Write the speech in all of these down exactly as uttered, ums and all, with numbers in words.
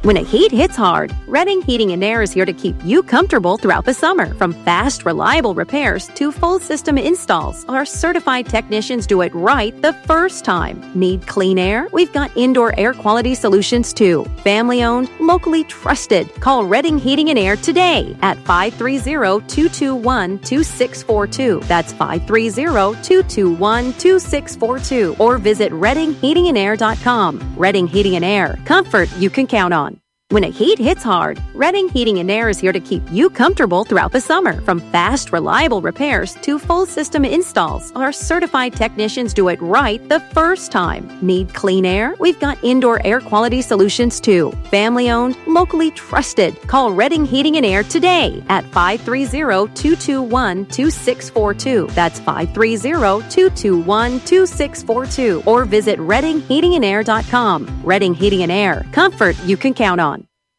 When a heat hits hard, Redding Heating and Air is here to keep you comfortable throughout the summer. From fast, reliable repairs to full system installs, our certified technicians do it right the first time. Need clean air? We've got indoor air quality solutions too. Family owned, locally trusted. Call Redding Heating and Air today at five three zero, two two one, two six four two. That's five three zero, two two one, two six four two. Or visit redding heating and air dot com. Redding Heating and Air. Comfort you can count on. When a heat hits hard, Redding Heating and Air is here to keep you comfortable throughout the summer. From fast, reliable repairs to full system installs, our certified technicians do it right the first time. Need clean air? We've got indoor air quality solutions too. Family owned, locally trusted. Call Redding Heating and Air today at five three zero, two two one, two six four two. That's five three zero, two two one, two six four two. Or visit redding heating and air dot com. Redding Heating and Air. Comfort you can count on.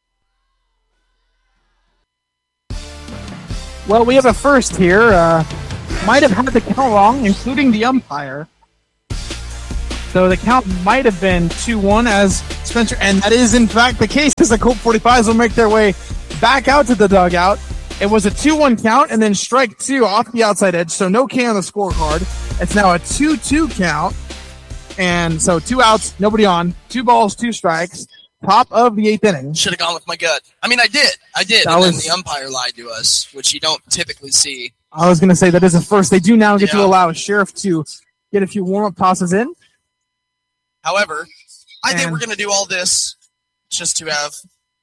Well, we have a first here. Uh, might have had the count wrong, including the umpire. So the count might have been two one as Spencer, and that is in fact the case as the Colt forty-fives will make their way back out to the dugout. It was a two one count and then strike two off the outside edge, so no K on the scorecard. It's now a two two count, and so two outs, nobody on, two balls, two strikes. Top of the eighth inning. Should have gone with my gut. I mean, I did. I did. That and was, then the umpire lied to us, which you don't typically see. I was going to say that is a first. They do now get yeah. to allow Sheriff to get a few warm-up tosses in. However, I and think we're going to do all this just to have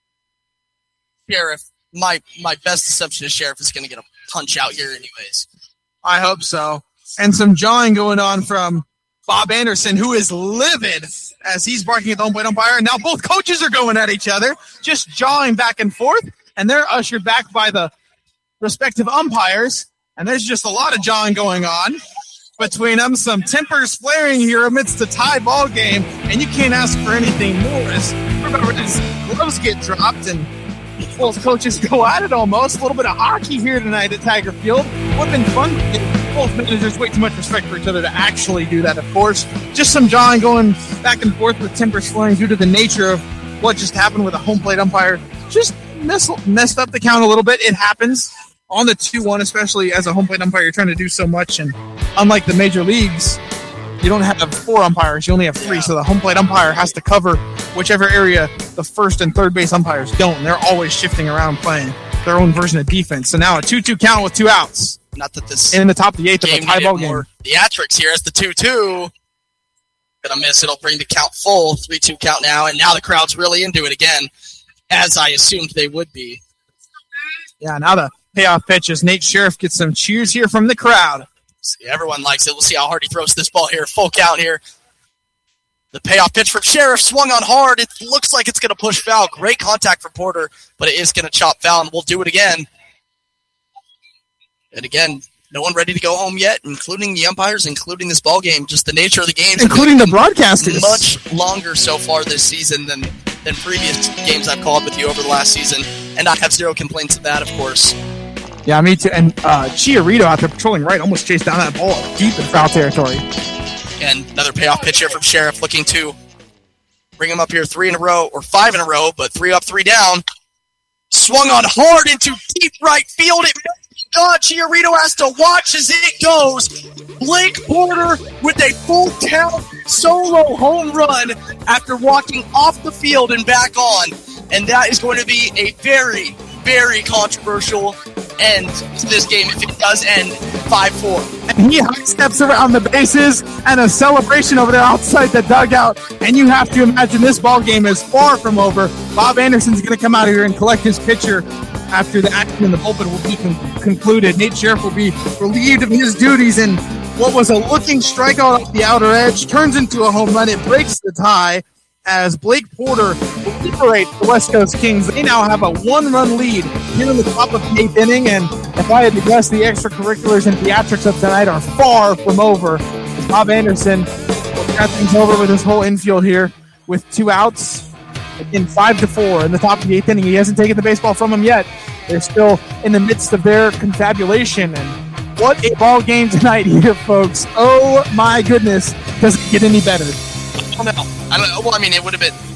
Sheriff. My my best assumption is Sheriff is going to get a punch out here anyways. I hope so. And some jawing going on from Bob Anderson, who is livid as he's barking at the home plate umpire. And now both coaches are going at each other, just jawing back and forth. And they're ushered back by the respective umpires. And there's just a lot of jawing going on between them. Some tempers flaring here amidst a tie ball game. And you can't ask for anything more as his gloves get dropped and both coaches go at it almost. A little bit of hockey here tonight at Tiger Field. Would have been fun. Both managers way too much respect for each other to actually do that, of course. Just some jawing going back and forth with tempers flaring due to the nature of what just happened with a home plate umpire. Just mess, messed up the count a little bit. It happens on the two one, especially as a home plate umpire. You're trying to do so much, and unlike the major leagues, you don't have four umpires. You only have three, so the home plate umpire has to cover whichever area the first and third base umpires don't, and they're always shifting around playing their own version of defense. So now a two two count with two outs. Not that this in the top of the eighth of a tie ball game. Theatrics here as the two two. Gonna miss. It'll bring the count full. three two count now, and now the crowd's really into it again, as I assumed they would be. Yeah, now the payoff pitch as Nate Sheriff gets some cheers here from the crowd. See, everyone likes it. We'll see how hard he throws this ball here. Full count here. The payoff pitch from Sheriff swung on hard. It looks like it's going to push foul. Great contact from Porter, but it is going to chop foul, and we'll do it again. And again, no one ready to go home yet, including the umpires, including this ball game. Just the nature of the games, including the broadcasters. Much longer so far this season than than previous games I've called with you over the last season, and I have zero complaints of that, of course. Yeah, me too. And uh, Chiarito out there patrolling right almost chased down that ball deep in foul territory. And another payoff pitch here from Sheriff, looking to bring him up here three in a row, or five in a row, but three up, three down. Swung on hard into deep right field. It God, Chiarito has to watch as it goes. Blake Porter with a full count solo home run after walking off the field and back on. And that is going to be a very, very controversial end to this game if it does end five four. And he high steps around the bases and a celebration over there outside the dugout. And you have to imagine this ball game is far from over. Bob Anderson's going to come out here and collect his pitcher after the action in the bullpen will be con- concluded. Nate Sheriff will be relieved of his duties, and what was a looking strikeout off the outer edge turns into a home run. It breaks the tie as Blake Porter will liberate the West Coast Kings. They now have a one-run lead here in the top of the eighth inning, and if I had to guess, the extracurriculars and theatrics of tonight are far from over. Bob Anderson will got things over with his whole infield here with two outs. In five to four in the top of the eighth inning. He hasn't taken the baseball from him yet. They're still in the midst of their confabulation. And what a ball game tonight here, folks. Oh, my goodness. Doesn't get any better. I don't know. I don't know. Well, I mean, it would have been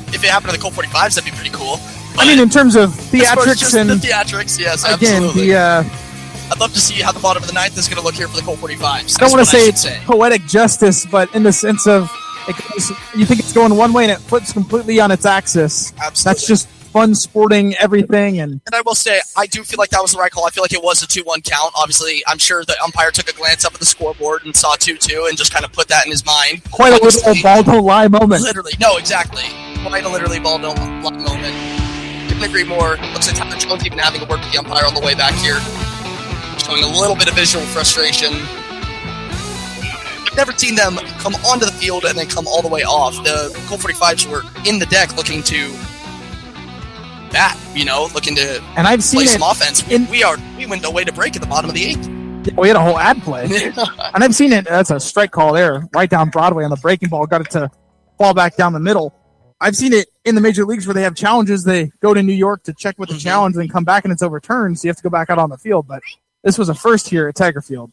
if it happened to the Colt forty-fives, that'd be pretty cool. But I mean, in terms of theatrics just and the theatrics, yes, again, absolutely. the uh, I'd love to see how the bottom of the ninth is going to look here for the Colt forty-fives. I don't want to say it's say. poetic justice, but in the sense of it goes, you think it's going one way and it flips completely on its axis. Absolutely. That's just fun sporting everything. And And I will say, I do feel like that was the right call. I feel like it was a two one count. Obviously, I'm sure the umpire took a glance up at the scoreboard and saw two two and just kind of put that in his mind. quite a Obviously, little ball don't lie moment. Literally. No, exactly. Quite a literally ball don't lie moment. Couldn't agree more. Looks like Tyler Jones even having to work with the umpire on the way back here. Showing a little bit of visual frustration. I've never seen them come onto the field and then come all the way off. The Colt forty-fives were in the deck looking to bat, you know, looking to And I've seen play it some offense. in- we are we went away to break at the bottom of the eighth. We had a whole ad play. And I've seen it. That's a strike call there, right down Broadway on the breaking ball. Got it to fall back down the middle. I've seen it in the major leagues where they have challenges. They go to New York to check with the Mhm. challenge and then come back and it's overturned. So you have to go back out on the field. But this was a first here at Tiger Field.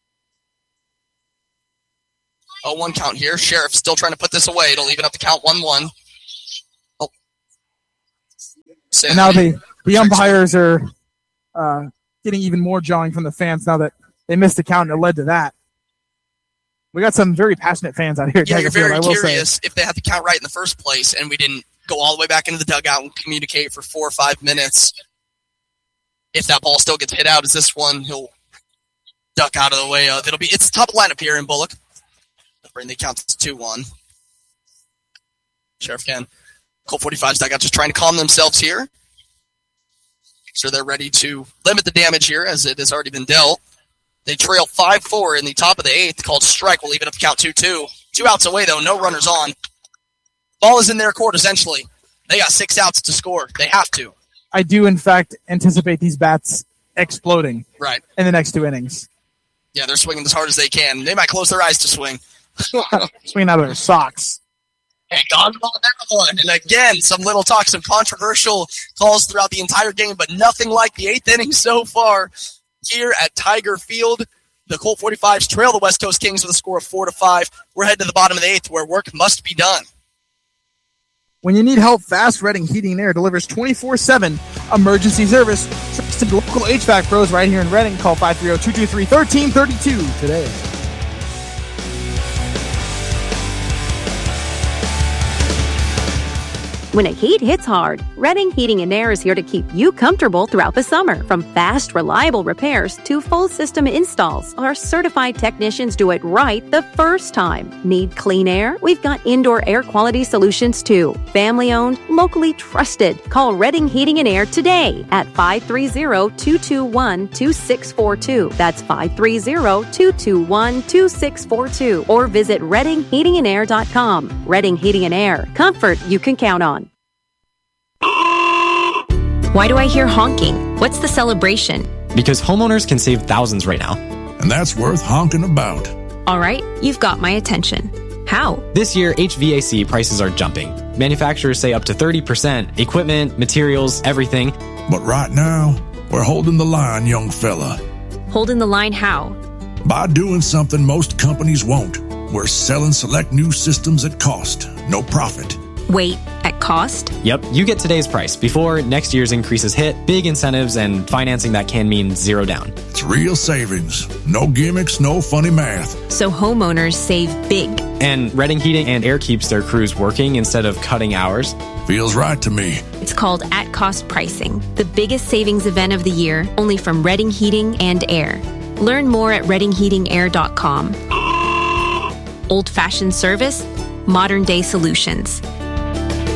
Oh, one count here. Sheriff still trying to put this away. It'll even up the count one one. Oh. And now the, the umpires are uh, getting even more jawing from the fans now that they missed the count and it led to that. We got some very passionate fans out here at Yeah, Tiger you're Field, very I will curious say. if they had the count right in the first place and we didn't go all the way back into the dugout and communicate for four or five minutes. If that ball still gets hit out, is this one he'll duck out of the way of? It'll be it's the top lineup here in Bullock. Bring the count to two one. Sheriff can. Colt forty-fives dugout just trying to calm themselves here. So they're ready to limit the damage here as it has already been dealt. They trail five four in the top of the eighth, called strike. We'll leave it up to count two two. Two outs away, though. No runners on. Ball is in their court, essentially. They got six outs to score. They have to. I do, in fact, anticipate these bats exploding Right. in the next two innings. Yeah, they're swinging as hard as they can. They might close their eyes to swing. Swinging out of their socks. And gone on that one. And again, some little talk, some controversial calls throughout the entire game, but nothing like the eighth inning so far here at Tiger Field. The Colt forty-fives trail the West Coast Kings with a score of four to five. We're headed to the bottom of the eighth where work must be done. When you need help fast, Redding Heating and Air delivers twenty-four seven emergency service. Trusted local H V A C pros right here in Redding. Call five three zero, two two three, one three three two today. When a heat hits hard, Redding Heating and Air is here to keep you comfortable throughout the summer. From fast, reliable repairs to full system installs, our certified technicians do it right the first time. Need clean air? We've got indoor air quality solutions too. Family owned, locally trusted. Call Redding Heating and Air today at five three zero, two two one, two six four two. That's five three zero, two two one, two six four two. Or visit redding heating and air dot com. Redding Heating and Air. Comfort you can count on. Why do I hear honking? What's the celebration? Because homeowners can save thousands right now. And that's worth honking about. All right, you've got my attention. How? This year, H V A C prices are jumping. Manufacturers say up to thirty percent. Equipment, materials, everything. But right now, we're holding the line, young fella. Holding the line how? By doing something most companies won't. We're selling select new systems at cost, no profit. Wait, at cost? Yep, you get today's price before next year's increases hit, big incentives, and financing that can mean zero down. It's real savings. No gimmicks, no funny math. So homeowners save big. And Redding Heating and Air keeps their crews working instead of cutting hours. Feels right to me. It's called At Cost Pricing, the biggest savings event of the year, only from Redding Heating and Air. Learn more at redding heating air dot com. Old-fashioned service, modern-day solutions.